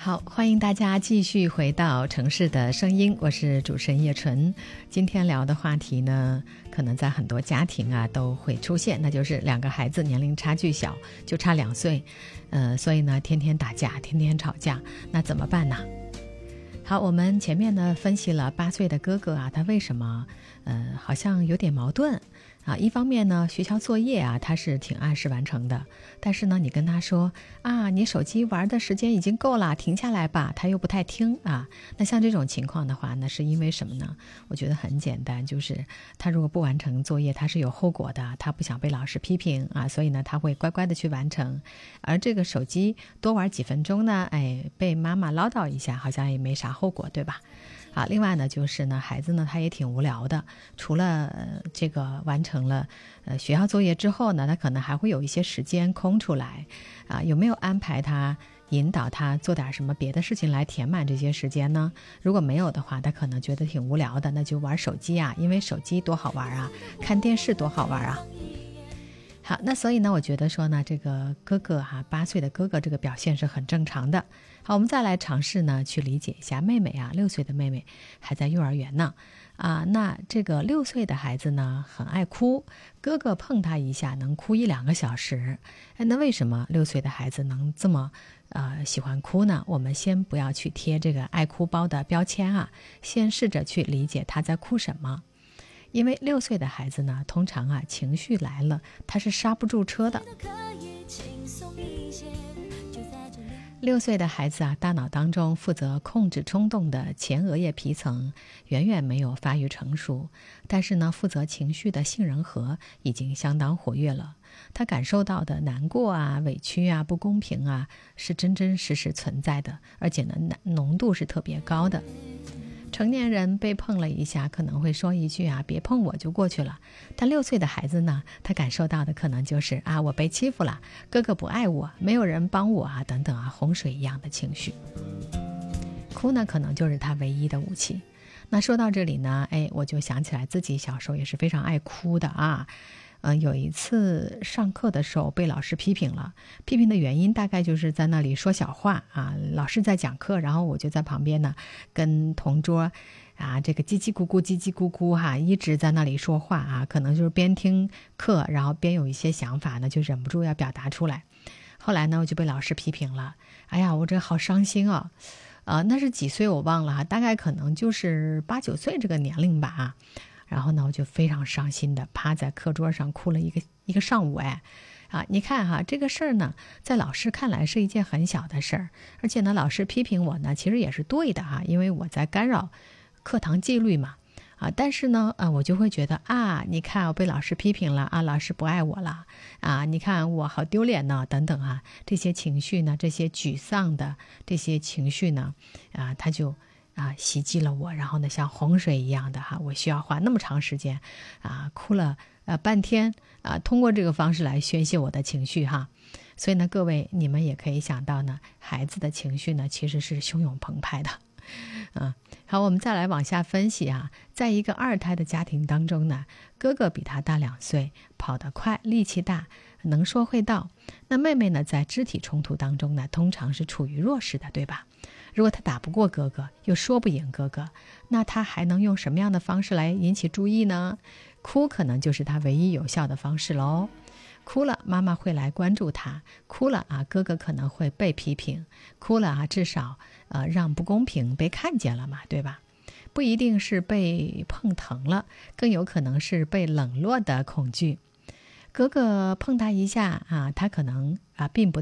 好，欢迎大家继续回到城市的声音，我是主持人叶纯。今天聊的话题呢，可能在很多家庭啊都会出现，那就是两个孩子年龄差距小，就差2岁，所以呢天天打架，天天吵架，那怎么办呢？好，我们前面呢分析了8岁的哥哥啊，他为什么好像有点矛盾啊？一方面呢，学校作业啊他是挺按时完成的，但是呢你跟他说啊，你手机玩的时间已经够了，停下来吧，他又不太听啊。那像这种情况的话，那是因为什么呢？我觉得很简单，就是他如果不完成作业，他是有后果的，他不想被老师批评啊，所以呢他会乖乖的去完成。而这个手机多玩几分钟呢，被妈妈唠叨一下，好像也没啥后果，对吧？好，另外呢就是呢，孩子呢他也挺无聊的，除了这个完成了学校作业之后呢，他可能还会有一些时间空出来啊，有没有安排他引导他做点什么别的事情来填满这些时间呢？如果没有的话，他可能觉得挺无聊的，那就玩手机啊，因为手机多好玩啊，看电视多好玩啊。好，那所以呢，我觉得说呢，这个哥哥8岁的哥哥这个表现是很正常的。好，我们再来尝试呢去理解一下妹妹啊，6岁的妹妹还在幼儿园呢啊。那这个6岁的孩子呢很爱哭，哥哥碰他一下能哭1-2个小时。那为什么6岁的孩子能这么喜欢哭呢？我们先不要去贴这个爱哭包的标签啊，先试着去理解他在哭什么。因为6岁的孩子呢，通常情绪来了，他是刹不住车的。6岁的孩子大脑当中负责控制冲动的前额叶皮层远远没有发育成熟，但是呢，负责情绪的杏仁核已经相当活跃了。他感受到的难过啊、委屈啊、不公平啊，是真真实实存在的，而且呢，浓度是特别高的。成年人被碰了一下，可能会说一句别碰我就过去了。但6岁的孩子呢，他感受到的可能就是我被欺负了，哥哥不爱我，没有人帮我等等洪水一样的情绪。哭呢，可能就是他唯一的武器。那说到这里呢，我就想起来自己小时候也是非常爱哭的啊。有一次上课的时候被老师批评了，批评的原因大概就是在那里说小话啊。老师在讲课，然后我就在旁边呢，跟同桌这个叽叽咕咕叽叽咕咕一直在那里说话可能就是边听课，然后边有一些想法呢，就忍不住要表达出来。后来呢，我就被老师批评了，哎呀，我这好伤心啊！那是几岁我忘了大概可能就是8、9岁这个年龄吧然后呢，我就非常伤心的趴在课桌上哭了一个上午你看这个事儿呢，在老师看来是一件很小的事儿，而且呢，老师批评我呢，其实也是对的因为我在干扰课堂纪律嘛但是呢我就会觉得你看我被老师批评了老师不爱我了你看我好丢脸呢等等这些情绪呢，这些沮丧的这些情绪呢它就袭击了我，然后呢像洪水一样的我需要花那么长时间哭了半天通过这个方式来宣泄我的情绪所以呢，各位你们也可以想到呢，孩子的情绪呢其实是汹涌澎湃的好，我们再来往下分析在一个2胎的家庭当中呢，哥哥比他大2岁，跑得快，力气大，能说会道。那妹妹呢，在肢体冲突当中呢，通常是处于弱势的，对吧？如果他打不过哥哥，又说不赢哥哥，那他还能用什么样的方式来引起注意呢？哭可能就是他唯一有效的方式咯。哭了，妈妈会来关注他；哭了哥哥可能会被批评；哭了至少让不公平被看见了嘛，对吧？不一定是被碰疼了，更有可能是被冷落的恐惧。哥哥碰他一下他可能并不